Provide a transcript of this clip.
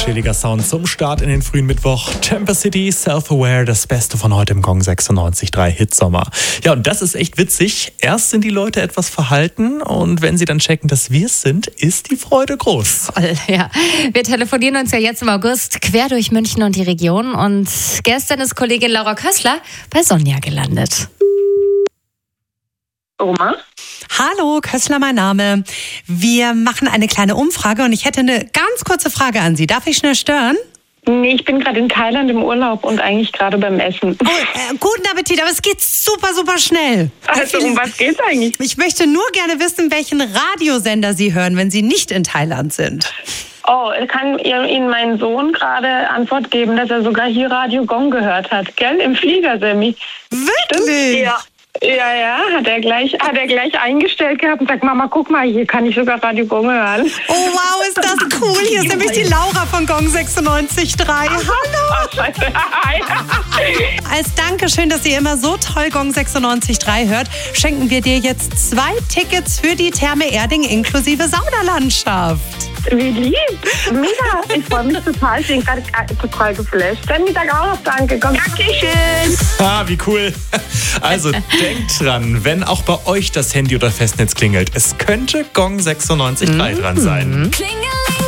chilliger Sound zum Start in den frühen Mittwoch. Temper City, Self-Aware, das Beste von heute im Gong 96.3 Hitsommer. Ja, und das ist echt witzig. Erst sind die Leute etwas verhalten und wenn sie dann checken, dass wir es sind, ist die Freude groß. Voll, ja. Wir telefonieren uns ja jetzt im August quer durch München und die Region und gestern ist Kollegin Laura Kössler bei Sonja gelandet. Oma? Hallo, Kössler mein Name. Wir machen eine kleine Umfrage und ich hätte eine ganz kurze Frage an Sie. Darf ich schnell stören? Nee, ich bin gerade in Thailand im Urlaub und eigentlich gerade beim Essen. Oh, guten Appetit, aber es geht super, super schnell. Also um was geht's eigentlich? Ich möchte nur gerne wissen, welchen Radiosender Sie hören, wenn Sie nicht in Thailand sind. Oh, kann Ihnen mein Sohn gerade Antwort geben, dass er sogar hier Radio Gong gehört hat, gell? Im Flieger, Sammy. Wirklich? Ja. Ja, hat er gleich eingestellt gehabt und sagt, Mama, guck mal, hier kann ich sogar Radio Gong hören. Oh wow, ist das cool. Hier ist nämlich die Laura von Gong 96.3. Hallo. Oh, scheiße. Als Dankeschön, dass ihr immer so toll Gong 96.3 hört, schenken wir dir jetzt 2 Tickets für die Therme Erding inklusive Saunalandschaft. Wie lieb. Mega. Ich freue mich total. Ich bin gerade total geflasht. Dann Mittag auch noch. Danke. Dankeschön. Ah, wie cool. Also denkt dran, wenn auch bei euch das Handy oder Festnetz klingelt, es könnte Gong 96.3 dran sein. Klingeling.